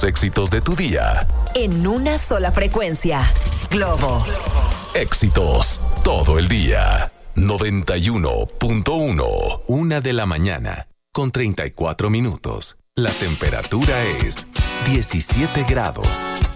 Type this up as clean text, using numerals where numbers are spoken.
éxitos de tu día. En una sola frecuencia. Globo. Éxitos todo el día. 91.1. 1:00 con 34 minutos. La temperatura es 17 grados.